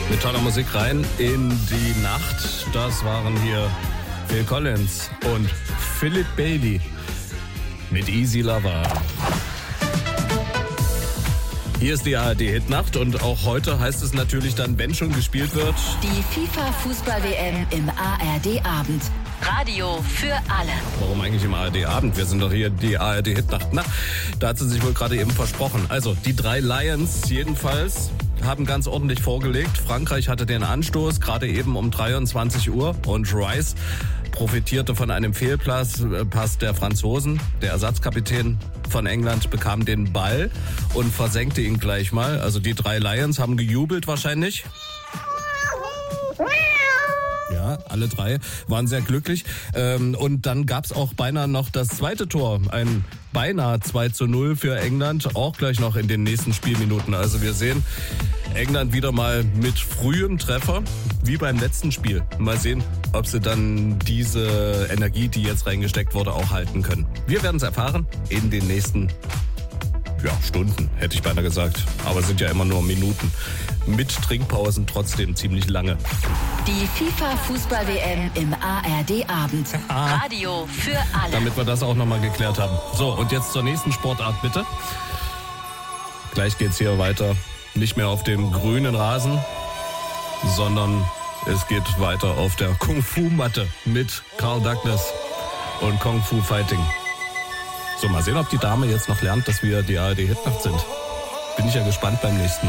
Mit toller Musik rein in die Nacht. Das waren hier Phil Collins und Philip Bailey mit Easy Lover. Hier ist die ARD-Hitnacht und auch heute heißt es natürlich dann, wenn schon gespielt wird, die FIFA-Fußball-WM im ARD-Abend. Radio für alle. Warum eigentlich im ARD-Abend? Wir sind doch hier die ARD-Hitnacht. Na, da hat sie sich wohl gerade eben versprochen. Also, die 3 Lions jedenfalls haben ganz ordentlich vorgelegt. Frankreich hatte den Anstoß, gerade eben um 23 Uhr. Und Rice profitierte von einem Fehlpass der Franzosen. Der Ersatzkapitän von England bekam den Ball und versenkte ihn gleich mal. Also die 3 Lions haben gejubelt wahrscheinlich. Ja, alle 3 waren sehr glücklich. Und dann gab's auch beinahe noch das zweite Tor. Ein beinahe 2:0 für England, auch gleich noch in den nächsten Spielminuten. Also wir sehen England wieder mal mit frühem Treffer, wie beim letzten Spiel. Mal sehen, ob sie dann diese Energie, die jetzt reingesteckt wurde, auch halten können. Wir werden es erfahren in den nächsten Stunden, hätte ich beinahe gesagt. Aber es sind ja immer nur Minuten. Mit Trinkpausen trotzdem ziemlich lange. Die FIFA-Fußball-WM im ARD-Abend. Radio für alle. Damit wir das auch nochmal geklärt haben. So, und jetzt zur nächsten Sportart bitte. Gleich geht's hier weiter. Nicht mehr auf dem grünen Rasen, sondern es geht weiter auf der Kung-Fu-Matte mit Carl Douglas und Kung-Fu Fighting. So, mal sehen, ob die Dame jetzt noch lernt, dass wir die ARD-Hitnacht sind. Bin ich ja gespannt beim nächsten Mal.